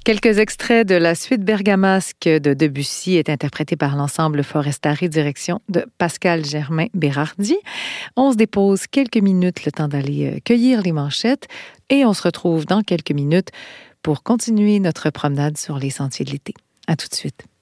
Quelques extraits de la suite bergamasque de Debussy est interprétée par l'ensemble Forestari, direction de Pascal Germain Bérardi. On se dépose quelques minutes, le temps d'aller cueillir les manchettes, et on se retrouve dans quelques minutes pour continuer notre promenade sur les sentiers de l'été. À tout de suite.